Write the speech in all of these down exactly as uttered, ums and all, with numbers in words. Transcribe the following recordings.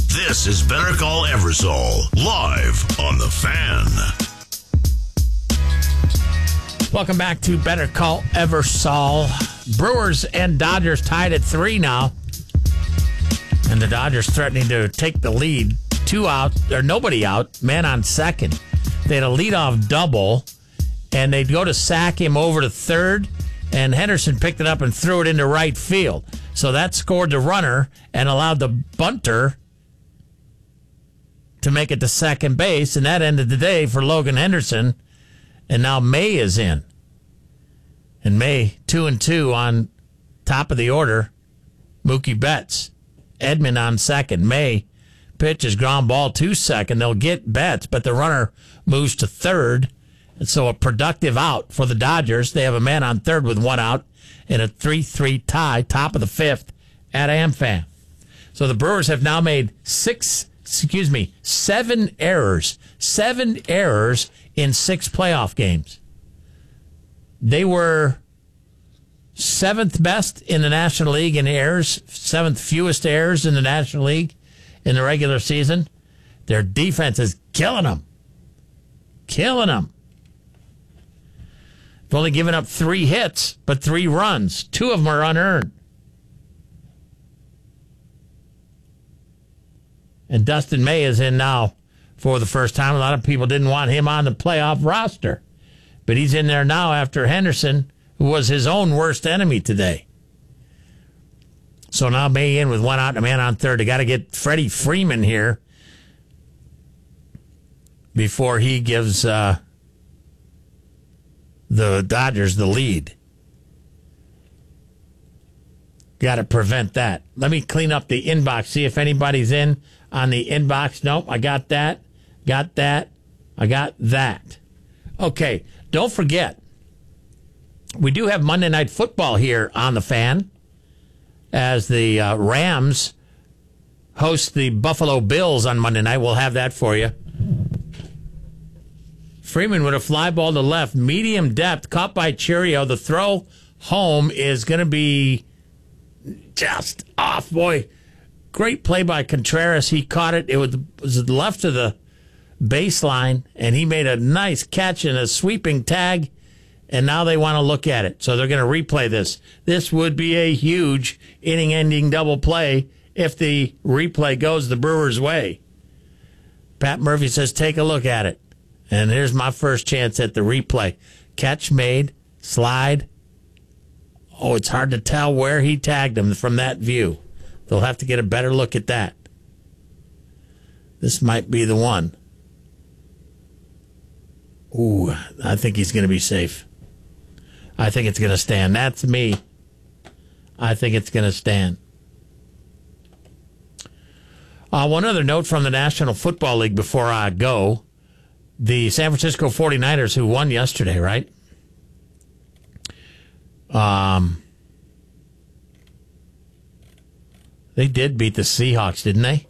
This is Better Call Eversole, live on The Fan. Welcome back to Better Call Eversole. Brewers and Dodgers tied at three now. And the Dodgers threatening to take the lead. Two out, or nobody out, man on second. They had a leadoff double, and they'd go to sack him over to third, and Henderson picked it up and threw it into right field. So that scored the runner and allowed the bunter to make it to second base, and that ended the day for Logan Henderson. And now May is in. And May, two and two on top of the order. Mookie Betts. Edman on second. May pitches ground ball to second. They'll get Betts, but the runner moves to third. And so a productive out for the Dodgers. They have a man on third with one out in a three three tie, top of the fifth at AmFam. So the Brewers have now made six, excuse me, seven errors. Seven errors in six playoff games. They were seventh best in the National League in errors, seventh fewest errors in the National League in the regular season. Their defense is killing them. Killing them. They've only given up three hits, but three runs. Two of them are unearned. And Dustin May is in now for the first time. A lot of people didn't want him on the playoff roster. But he's in there now after Henderson, who was his own worst enemy today. So now May in with one out and a man on third. They got to get Freddie Freeman here before he gives uh, the Dodgers the lead. Got to prevent that. Let me clean up the inbox, see if anybody's in on the inbox. Nope, I got that, got that, I got that. Okay, don't forget, we do have Monday Night Football here on The Fan as the uh, Rams host the Buffalo Bills on Monday night. We'll have that for you. Freeman with a fly ball to left, medium depth, caught by Cheerio. The throw home is going to be just off. Boy, great play by Contreras. He caught it. It was, was left of the baseline, and he made a nice catch and a sweeping tag, and now they want to look at it. So they're going to replay this. This would be a huge inning-ending double play if the replay goes the Brewers' way. Pat Murphy says, take a look at it. And here's my first chance at the replay. Catch made, slide. Oh, it's hard to tell where he tagged him from that view. They'll have to get a better look at that. This might be the one. Ooh, I think he's going to be safe. I think it's going to stand. That's me. I think it's going to stand. Uh, one other note from the National Football League before I go. The San Francisco forty-niners, who won yesterday, right? Um, they did beat the Seahawks, didn't they?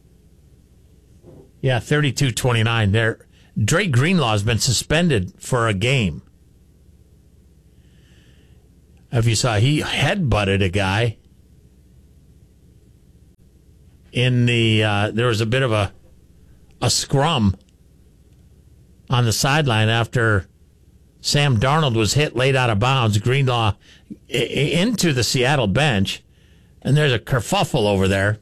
Yeah, thirty-two twenty-nine. They're Dre Greenlaw has been suspended for a game. If you saw, he headbutted a guy in the, uh, there was a bit of a, a scrum on the sideline after Sam Darnold was hit late out of bounds. Greenlaw I- into the Seattle bench, and there's a kerfuffle over there.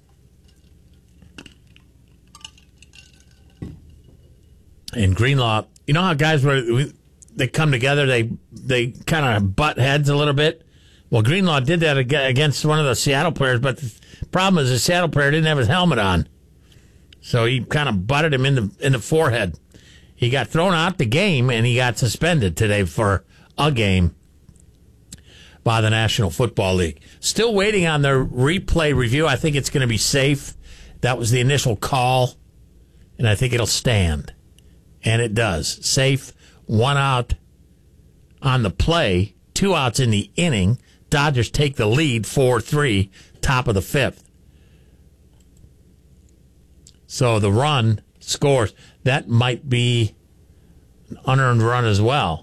And Greenlaw, you know how guys were, they come together, they they kind of butt heads a little bit. Well, Greenlaw did that against one of the Seattle players, but the problem is the Seattle player didn't have his helmet on, so he kind of butted him in the in the forehead. He got thrown out the game, and he got suspended today for a game by the National Football League. Still waiting on the replay review. I think it's going to be safe. That was the initial call, and I think it'll stand. And it does. Safe, one out on the play, two outs in the inning. Dodgers take the lead, four three, top of the fifth. So the run scores. That might be an unearned run as well.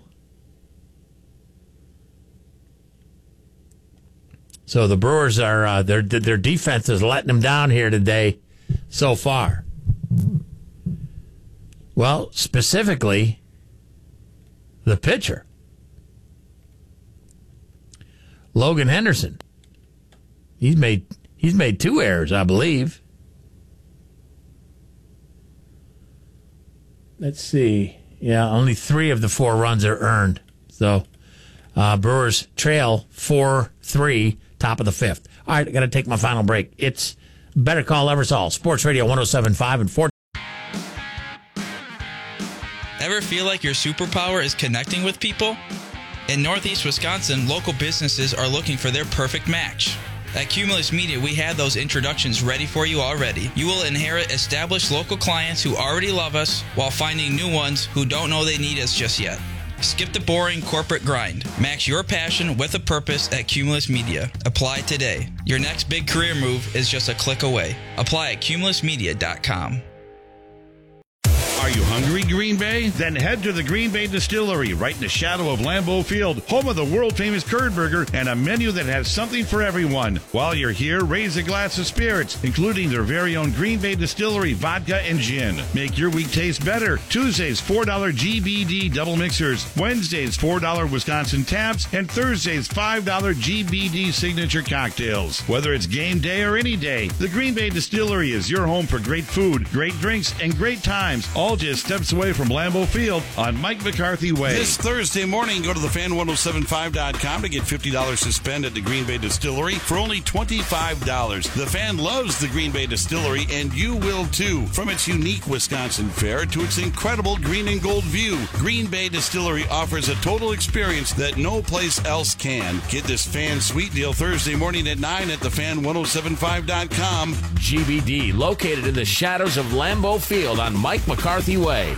So the Brewers are, uh, their their defense is letting them down here today. so far? Well, specifically, the pitcher, Logan Henderson. He's made he's made two errors, I believe. Let's see. Yeah, only three of the four runs are earned. So uh, Brewers trail four three, top of the fifth. All right, I got to take my final break. It's Better Call Eversole, Sports Radio one oh seven point five and four. Ever feel like your superpower is connecting with people? In Northeast Wisconsin, local businesses are looking for their perfect match. At Cumulus Media, we have those introductions ready for you already. You will inherit established local clients who already love us while finding new ones who don't know they need us just yet. Skip the boring corporate grind. Match your passion with a purpose at Cumulus Media. Apply today. Your next big career move is just a click away. Apply at cumulus media dot com. Are you hungry, Green Bay? Then head to the Green Bay Distillery, right in the shadow of Lambeau Field, home of the world-famous curd burger and a menu that has something for everyone. While you're here, raise a glass of spirits, including their very own Green Bay Distillery vodka and gin. Make your week taste better. Tuesdays, four dollars G B D double mixers. Wednesdays, four dollars Wisconsin taps. And Thursdays, five dollars G B D signature cocktails. Whether it's game day or any day, the Green Bay Distillery is your home for great food, great drinks, and great times. All just steps away from Lambeau Field on Mike McCarthy Way. This Thursday morning, go to the fan ten seventy-five dot com to get fifty dollars to spend at the Green Bay Distillery for only twenty-five dollars. The Fan loves the Green Bay Distillery, and you will too. From its unique Wisconsin fare to its incredible green and gold view, Green Bay Distillery offers a total experience that no place else can. Get this Fan Sweet Deal Thursday morning at nine at the fan ten seventy-five dot com. G B D, located in the shadows of Lambeau Field on Mike McCarthy Way.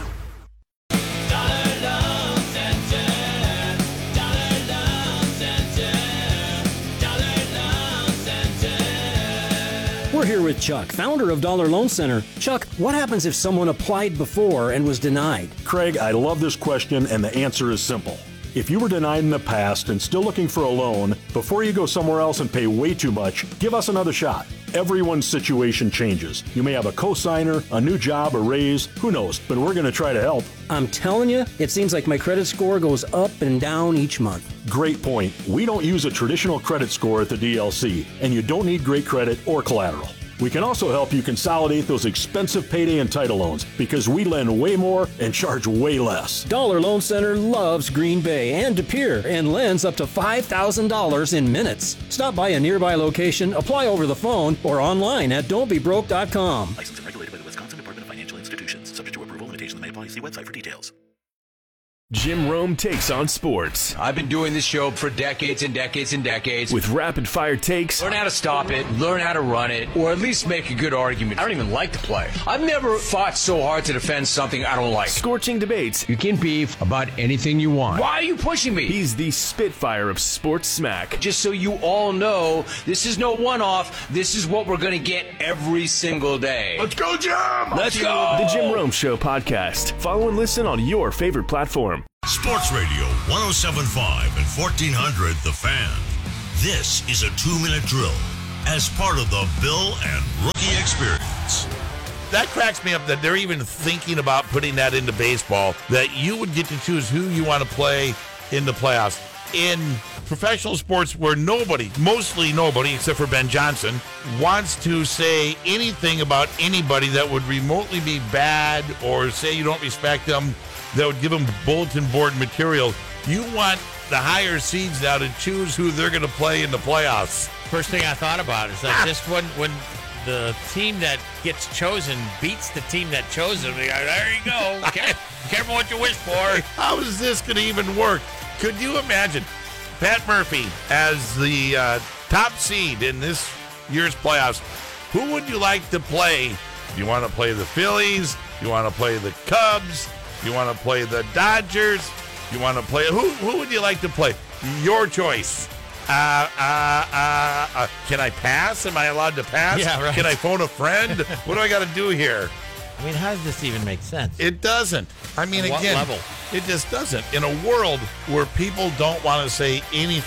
We're here with Chuck, founder of Dollar Loan Center. Chuck, what happens if someone applied before and was denied? Craig, I love this question, and the answer is simple. If you were denied in the past and still looking for a loan, before you go somewhere else and pay way too much, give us another shot. Everyone's situation changes. You may have a cosigner, a new job, a raise, who knows, but we're going to try to help. I'm telling you, it seems like my credit score goes up and down each month. Great point. We don't use a traditional credit score at the D L C, and you don't need great credit or collateral. We can also help you consolidate those expensive payday and title loans because we lend way more and charge way less. Dollar Loan Center loves Green Bay and De Pere and lends up to five thousand dollars in minutes. Stop by a nearby location, apply over the phone, or online at don't be broke dot com. Licensed and regulated by the Wisconsin Department of Financial Institutions. Subject to approval, limitations may apply. See website for details. Jim Rome takes on sports. I've been doing this show for decades and decades and decades. With rapid-fire takes. Learn how to stop it, learn how to run it, or at least make a good argument. I don't even like to play. I've never fought so hard to defend something I don't like. Scorching debates. You can beef about anything you want. Why are you pushing me? He's the Spitfire of sports smack. Just so you all know, this is no one-off. This is what we're going to get every single day. Let's go, Jim! Let's go! The Jim Rome Show podcast. Follow and listen on your favorite platform. Sports Radio one oh seven point five and fourteen hundred The Fan. This is a two-minute drill as part of the Bill and Rookie Experience. That cracks me up that they're even thinking about putting that into baseball, that you would get to choose who you want to play in the playoffs. In professional sports where nobody, mostly nobody, except for Ben Johnson, wants to say anything about anybody that would remotely be bad or say you don't respect them, that would give them bulletin board material. You want the higher seeds now to choose who they're going to play in the playoffs. First thing I thought about is that just when, when the team that gets chosen beats the team that chose them, they go, there you go. Careful, careful what you wish for. How is this going to even work? Could you imagine Pat Murphy as the uh, top seed in this year's playoffs? Who would you like to play? Do you want to play the Phillies? Do you want to play the Cubs? Do you want to play the Dodgers? Do you want to play? Who, who would you like to play? Your choice. Uh, uh, uh, uh, can I pass? Am I allowed to pass? Yeah, right. Can I phone a friend? What do I got to do here? I mean, how does this even make sense? It doesn't. I mean, At what again, level? It just doesn't. In a world where people don't want to say anything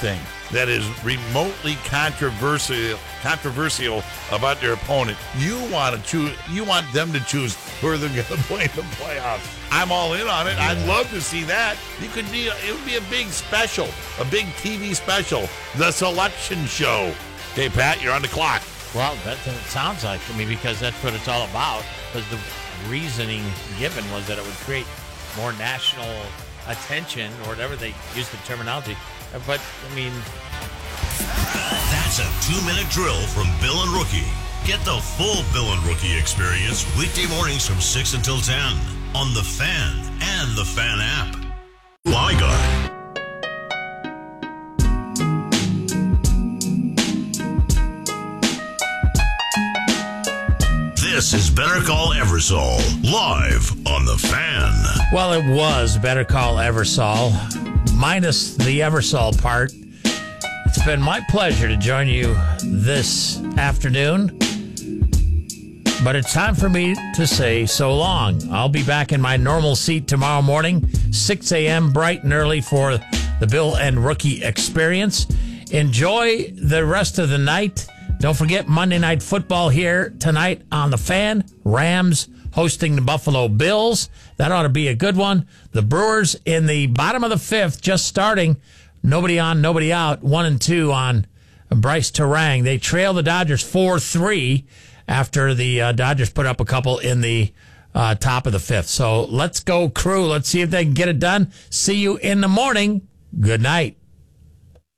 that is remotely controversial controversial about their opponent. You want to choose. You want them to choose who are going to play in the playoffs. I'm all in on it. Yeah. I'd love to see that. You could be. It would be a big special, a big T V special, the selection show. Okay, Pat, you're on the clock. Well, that's what it sounds like to me, because that's what it's all about. Because the reasoning given was that it would create more national attention, or whatever they use the terminology. But, I mean... That's a two-minute drill from Bill and Rookie. Get the full Bill and Rookie experience weekday mornings from six until ten on The Fan and The Fan app. Liga. This is Better Call Eversole, live on The Fan. Well, it was Better Call Eversole, minus the Eversole part. It's been my pleasure to join you this afternoon, but it's time for me to say so long. I'll be back in my normal seat tomorrow morning, six a.m., bright and early, for the Bill and Rookie experience. Enjoy the rest of the night. Don't forget Monday Night Football here tonight on The Fan. Rams hosting the Buffalo Bills. That ought to be a good one. The Brewers in the bottom of the fifth, just starting. Nobody on, nobody out. One and two on Bryce Terang. They trail the Dodgers four three after the uh, Dodgers put up a couple in the uh, top of the fifth. So let's go, Crew. Let's see if they can get it done. See you in the morning. Good night.